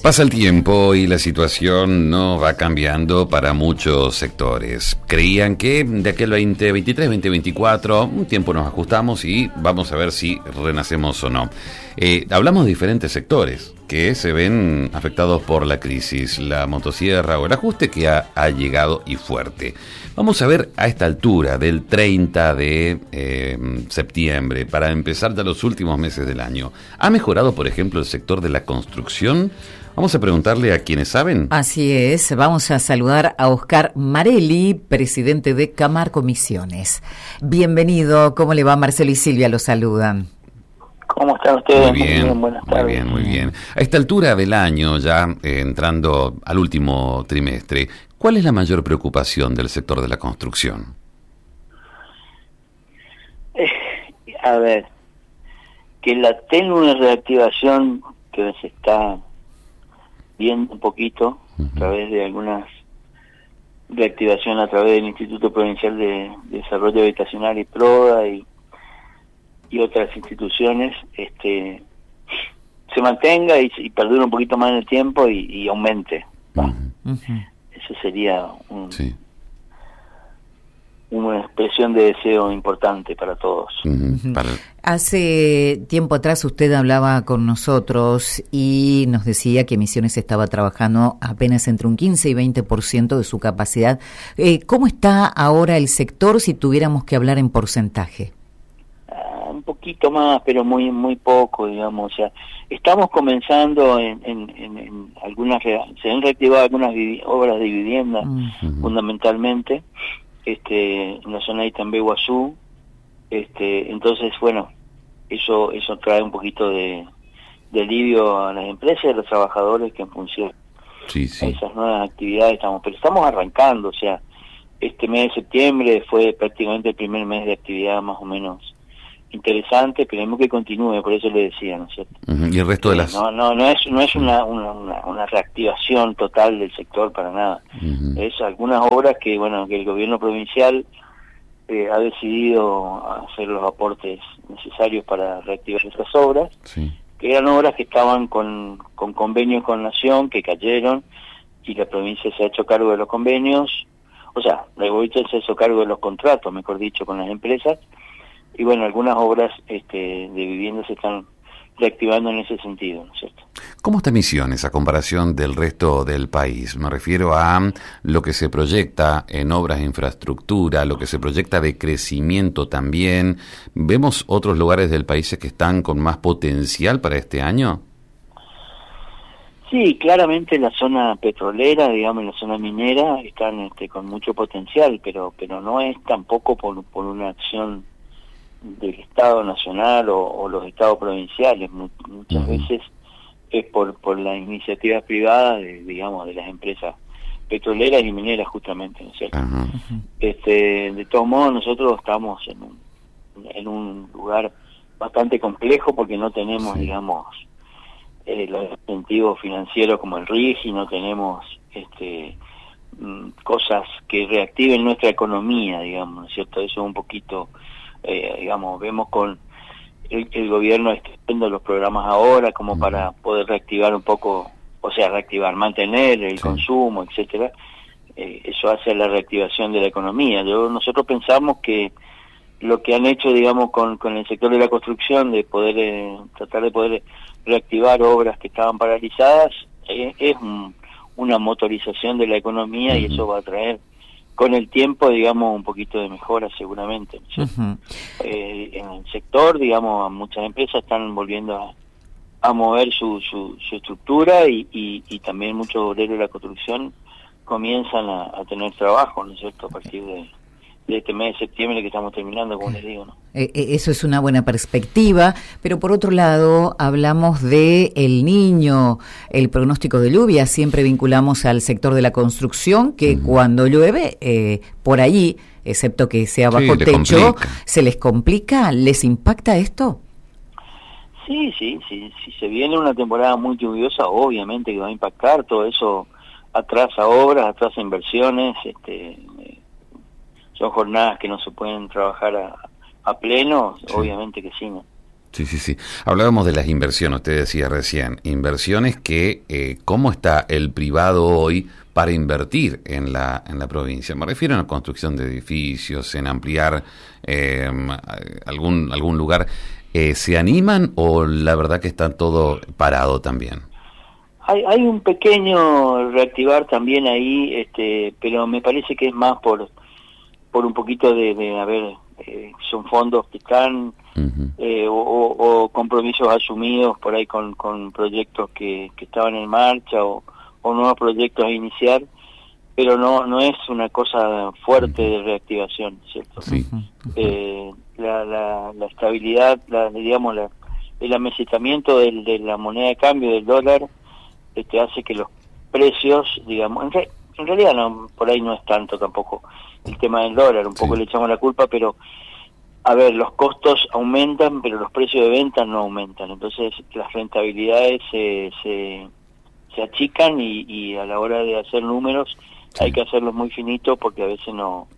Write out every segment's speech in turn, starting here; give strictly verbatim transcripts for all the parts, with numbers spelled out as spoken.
Pasa el tiempo y la situación no va cambiando para muchos sectores. Creían que de aquel veinte veintitrés, veinte veinticuatro, un tiempo nos ajustamos y vamos a ver si renacemos o no. Eh, hablamos de diferentes sectores que se ven afectados por la crisis, la motosierra o el ajuste que ha, ha llegado y fuerte. Vamos a ver a esta altura del treinta de eh, septiembre, para empezar ya los últimos meses del año. ¿Ha mejorado, por ejemplo, el sector de la construcción? Vamos a preguntarle a quienes saben. Así es, vamos a saludar a Oscar Marelli, presidente de Camarco Misiones. Bienvenido, ¿cómo le va? Marcelo y Silvia lo saludan. ¿Cómo están ustedes? Muy bien, muy bien, buenas tardes. Muy bien, muy bien. A esta altura del año, ya eh, entrando al último trimestre, ¿cuál es la mayor preocupación del sector de la construcción? Eh, a ver, que la tenue reactivación que se está viendo un poquito uh-huh. a través de algunas reactivación a través del Instituto Provincial de, de Desarrollo Habitacional y PRODA y, y otras instituciones, este se mantenga y, y perdure un poquito más en el tiempo y, y aumente. ¿No? Uh-huh. Eso sería un, sí. una expresión de deseo importante para todos. Uh-huh. para... Hace tiempo atrás usted hablaba con nosotros y nos decía que Misiones estaba trabajando apenas entre un quince y veinte por ciento de su capacidad. Eh, ¿Cómo está ahora el sector si tuviéramos que hablar en porcentaje? Uh, un poquito más, pero muy muy poco, digamos. O sea, estamos comenzando en, en, en, en algunas, se han reactivado algunas vivi- obras de vivienda, uh-huh. fundamentalmente, este en la zona de Itambé, Guazú. Este, entonces, bueno, eso eso trae un poquito de, de alivio a las empresas y a los trabajadores que en función sí, sí. a esas nuevas actividades estamos, pero estamos arrancando, o sea, este mes de septiembre fue prácticamente el primer mes de actividad más o menos interesante, esperemos que continúe, por eso le decía, ¿no es cierto? Uh-huh. Y el resto de las... No, no, no es no es una, una, una, una reactivación total del sector para nada, uh-huh. es algunas obras que, bueno, que el gobierno provincial Eh, ha decidido hacer los aportes necesarios para reactivar esas obras, sí. que eran obras que estaban con, con convenios con Nación, que cayeron, y la provincia se ha hecho cargo de los convenios, o sea, la provincia se ha hecho cargo de los contratos, mejor dicho, con las empresas, y bueno, algunas obras este, de vivienda se están reactivando en ese sentido, ¿no es cierto? ¿Cómo está Misiones a comparación del resto del país? Me refiero a lo que se proyecta en obras de infraestructura, lo que se proyecta de crecimiento también. ¿Vemos otros lugares del país que están con más potencial para este año? Sí, claramente la zona petrolera, digamos, la zona minera, están este, con mucho potencial, pero pero no es tampoco por, por una acción del Estado Nacional o, o los Estados provinciales. Muchas uh-huh. veces es por por las iniciativas privadas, de, digamos, de las empresas petroleras y mineras, justamente, ¿no es cierto? Uh-huh. Este, de todos modos, nosotros estamos en un, en un lugar bastante complejo porque no tenemos, sí. digamos, eh, los incentivos financieros como el R I G I, no tenemos este m, cosas que reactiven nuestra economía, digamos, ¿no es cierto? Eso es un poquito... Eh, digamos, vemos con el, el gobierno extendiendo los programas ahora como uh-huh. para poder reactivar un poco, o sea, reactivar, mantener el sí. consumo, etcétera. Eh, eso hace a la reactivación de la economía. Yo, nosotros pensamos que lo que han hecho, digamos, con, con el sector de la construcción, de poder eh, tratar de poder reactivar obras que estaban paralizadas, eh, es un, una motorización de la economía uh-huh. y eso va a traer con el tiempo, digamos, un poquito de mejora seguramente. Uh-huh. Eh, en el sector, digamos, muchas empresas están volviendo a, a mover su, su, su estructura y, y, y también muchos obreros de la construcción comienzan a, a tener trabajo, ¿no es cierto?, a partir de, de este mes de septiembre que estamos terminando, como les digo, ¿no? Eh, eso es una buena perspectiva, pero por otro lado hablamos de el Niño, el pronóstico de lluvia, siempre vinculamos al sector de la construcción, que uh-huh. cuando llueve, eh, por allí, excepto que sea bajo sí, techo, se les complica, ¿les impacta esto? Sí, sí, sí, si se viene una temporada muy lluviosa, obviamente que va a impactar, todo eso atrasa obras, atrasa inversiones, este... Eh, son jornadas que no se pueden trabajar a, a pleno, sí. obviamente que sí, ¿no? Sí, sí, sí. Hablábamos de las inversiones, usted decía recién, inversiones que, eh, ¿cómo está el privado hoy para invertir en la en la provincia? Me refiero a la construcción de edificios, en ampliar eh, algún algún lugar. Eh, ¿Se animan o la verdad que está todo parado también? Hay, hay un pequeño reactivar también ahí, este, pero me parece que es más por por un poquito de, de a ver, eh, son fondos que están uh-huh. eh, o, o, o compromisos asumidos por ahí con, con proyectos que, que estaban en marcha o, o nuevos proyectos a iniciar, pero no no es una cosa fuerte uh-huh. de reactivación, ¿cierto? Sí. Eh, la, la, la estabilidad, la, digamos, la, el amesetamiento del, de la moneda de cambio del dólar este hace que los precios, digamos, en, re, en realidad no, por ahí no es tanto tampoco el tema del dólar, un poco sí. le echamos la culpa, pero a ver, los costos aumentan, pero los precios de venta no aumentan, entonces las rentabilidades se, se, se achican y, y a la hora de hacer números sí. hay que hacerlos muy finitos porque a veces no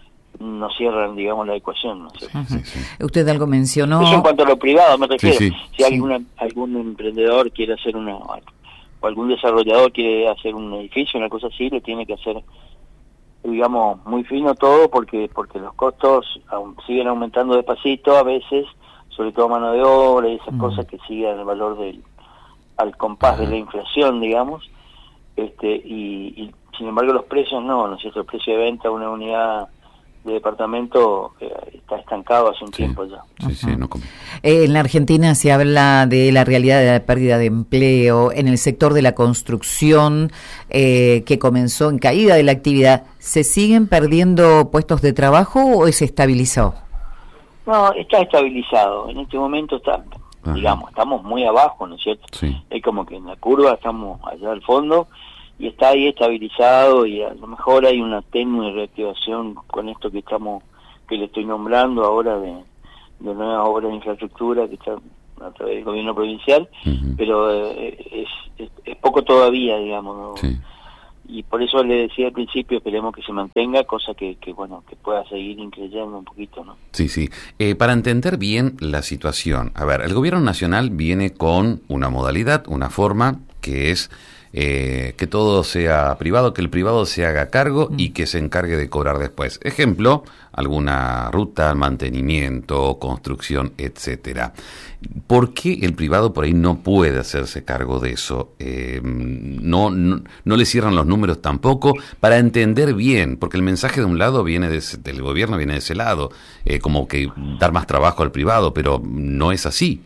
no cierran, digamos, la ecuación. No sé. Sí, sí. Usted algo mencionó... Eso en cuanto a lo privado, me refiero. Sí, sí. Si sí. alguna, algún emprendedor quiere hacer una... o algún desarrollador quiere hacer un edificio, una cosa así, le tiene que hacer, digamos, muy fino todo porque porque los costos aún siguen aumentando despacito a veces, sobre todo mano de obra y esas mm. cosas que siguen el valor del al compás uh-huh. de la inflación, digamos, este y, y sin embargo los precios no, ¿no es cierto? El precio de venta de una unidad de departamento eh, está estancado hace un sí, tiempo ya. Sí, sí, no eh, en la Argentina se habla de la realidad de la pérdida de empleo en el sector de la construcción eh, que comenzó en caída de la actividad. ¿Se siguen perdiendo puestos de trabajo o se estabilizó? No, está estabilizado. En este momento está, Ajá. digamos, estamos muy abajo, ¿no es cierto? Sí. Es como que en la curva estamos allá al fondo y está ahí estabilizado y a lo mejor hay una tenue reactivación con esto que estamos que le estoy nombrando ahora de, de nuevas obras de infraestructura que están a través del gobierno provincial, uh-huh. pero eh, es, es, es poco todavía, digamos, ¿no? Sí. Y por eso le decía al principio, esperemos que se mantenga, cosa que, que bueno, que pueda seguir increyendo un poquito, ¿no? Sí, sí. Eh, para entender bien la situación, a ver, el gobierno nacional viene con una modalidad, una forma que es Eh, que todo sea privado, que el privado se haga cargo y que se encargue de cobrar después. Ejemplo, alguna ruta, mantenimiento, construcción, etcétera. ¿Por qué el privado por ahí no puede hacerse cargo de eso? Eh, no, no, no le cierran los números tampoco, para entender bien, porque el mensaje de un lado viene de, del gobierno, viene de ese lado, eh, como que dar más trabajo al privado, pero no es así.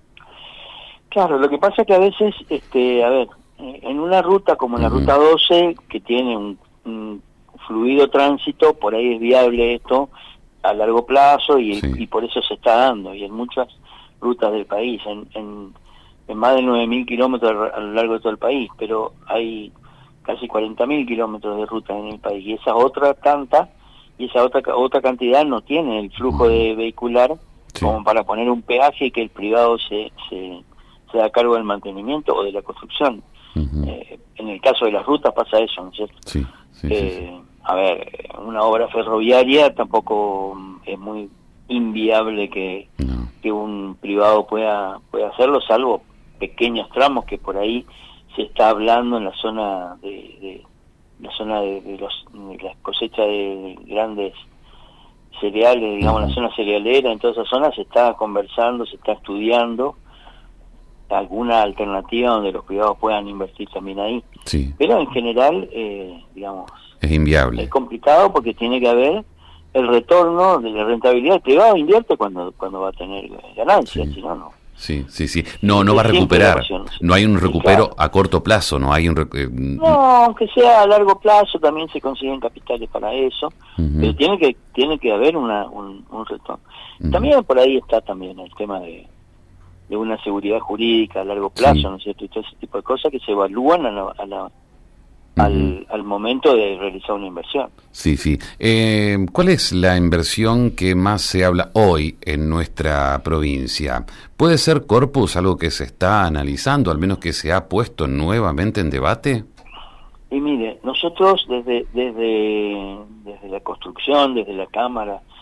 Claro, lo que pasa es que a veces, este, a ver, en una ruta como en la uh-huh. ruta doce, que tiene un, un fluido tránsito, por ahí es viable esto a largo plazo y, sí. y por eso se está dando, y en muchas rutas del país, en, en, en más de nueve mil kilómetros a lo largo de todo el país, pero hay casi cuarenta mil kilómetros de rutas en el país, y esa otra tanta, y esa otra otra cantidad no tiene el flujo uh-huh. de vehicular sí. como para poner un peaje y que el privado se, se, se da cargo del mantenimiento o de la construcción. Uh-huh. Eh, en el caso de las rutas pasa eso, ¿no es cierto? Sí, sí, eh, sí. A ver, una obra ferroviaria tampoco es muy inviable que, no. que un privado pueda pueda hacerlo, salvo pequeños tramos que por ahí se está hablando en la zona de, de la zona de, de los de las cosechas de grandes cereales, digamos, uh-huh. la zona cerealera, en toda esa zona se está conversando, se está estudiando alguna alternativa donde los privados puedan invertir también ahí. Sí. Pero en general, eh, digamos... Es inviable. Es complicado porque tiene que haber el retorno de la rentabilidad. El privado invierte cuando cuando va a tener ganancias, sí. si no, no. Sí, sí, sí. No, no va a recuperar. No hay un recupero sí, claro. a corto plazo, no hay un... Rec- eh, no, aunque sea a largo plazo también se consiguen capitales para eso, uh-huh. pero tiene que tiene que haber una un, un retorno. Uh-huh. También por ahí está también el tema de de una seguridad jurídica a largo plazo, sí. ¿no es cierto? Y todo ese tipo de cosas que se evalúan a la, a la, uh-huh. al, al momento de realizar una inversión. Sí, sí. Eh, ¿Cuál es la inversión que más se habla hoy en nuestra provincia? ¿Puede ser Corpus algo que se está analizando, al menos que se ha puesto nuevamente en debate? Y mire, nosotros desde desde desde la construcción, desde la Cámara,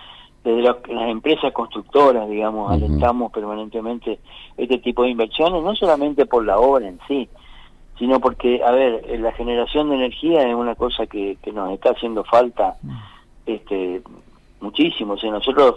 desde la, las empresas constructoras, digamos, Uh-huh. alentamos permanentemente este tipo de inversiones, no solamente por la obra en sí, sino porque, a ver, la generación de energía es una cosa que, que nos está haciendo falta este muchísimo. O sea, nosotros,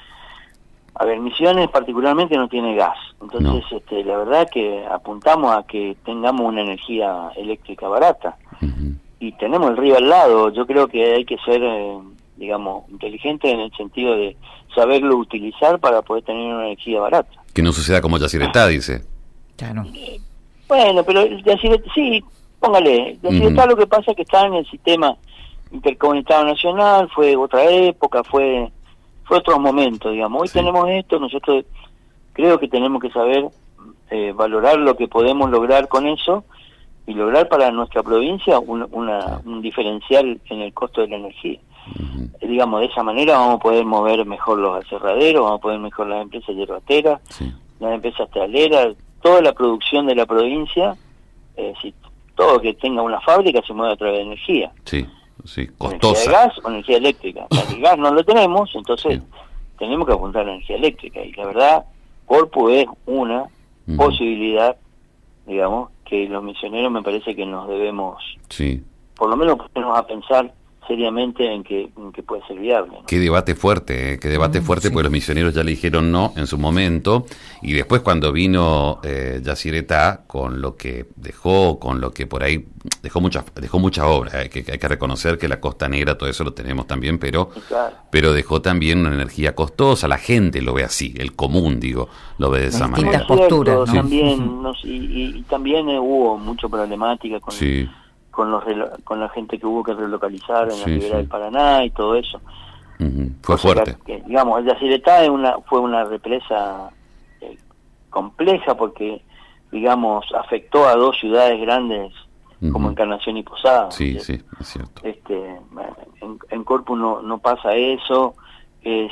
a ver, Misiones particularmente no tiene gas, entonces no. este la verdad que apuntamos a que tengamos una energía eléctrica barata. Uh-huh. Y tenemos el río al lado. Yo creo que hay que ser, eh, digamos, inteligente en el sentido de saberlo utilizar para poder tener una energía barata. Que no suceda como Yacyretá, dice. Claro. Eh, bueno, pero Yacyretá, sí, póngale, Yacyretá uh-huh. Lo que pasa es que está en el sistema interconectado nacional, fue otra época, fue fue otro momento, digamos. Hoy sí. Tenemos esto, nosotros creo que tenemos que saber eh, valorar lo que podemos lograr con eso y lograr para nuestra provincia un, una, un diferencial en el costo de la energía. Uh-huh. Eh, digamos, de esa manera vamos a poder mover mejor los aserraderos, vamos a poder mejor las empresas hierbateras, sí. Las empresas traleras, toda la producción de la provincia, eh, si todo que tenga una fábrica se mueve a través de energía. Sí, sí, costosa. Energía de gas o energía eléctrica. O sea, el gas no lo tenemos, entonces sí. Tenemos que apuntar a la energía eléctrica. Y la verdad, Corpu es una uh-huh. posibilidad, digamos, que los misioneros me parece que nos debemos, sí. por lo menos ponernos a pensar seriamente en que, en que puede ser viable, ¿no? Qué debate fuerte, ¿eh? Qué debate mm, fuerte, sí. Porque los misioneros ya le dijeron no en su momento, y después cuando vino eh, Yacyretá, con lo que dejó, con lo que por ahí dejó mucha dejó mucha obra, ¿eh? que, que hay que reconocer que la Costa Negra, todo eso lo tenemos también, pero claro. pero dejó también una energía costosa, la gente lo ve así, el común, digo, lo ve de esa manera. Distintas posturas, ¿no? También, uh-huh. nos, y, y, y también eh, hubo mucha problemática con... Sí. con los con la gente que hubo que relocalizar en sí, la Ribera sí. del Paraná y todo eso. Uh-huh. Fue o sea, fuerte. Que, digamos, el Yacyretá es una, fue una represa eh, compleja porque, digamos, afectó a dos ciudades grandes uh-huh. como Encarnación y Posada. Sí, ¿sí? sí, es cierto. Este, en, en Corpus no, no pasa eso, es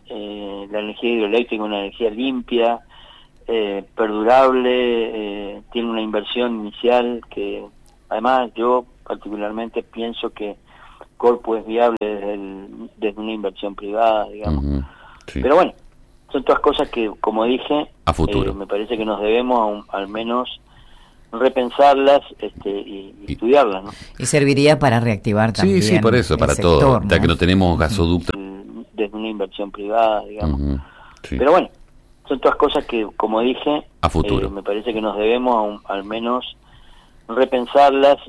eh, la energía hidroeléctrica una energía limpia, eh, perdurable, eh, tiene una inversión inicial que... Además, yo particularmente pienso que Corpu es viable desde, el, desde una inversión privada, digamos. Uh-huh. Sí. Pero bueno, son todas cosas que, como dije, a futuro. Eh, me parece que nos debemos a un, al menos repensarlas este, y, y estudiarlas, ¿no? Y serviría para reactivar también. Sí, sí, por eso, para sector, todo. ¿no? Ya que no tenemos gasoductos. Desde una inversión privada, digamos. Uh-huh. Sí. Pero bueno, son todas cosas que, como dije, a futuro. Eh, me parece que nos debemos a un, al menos repensarlas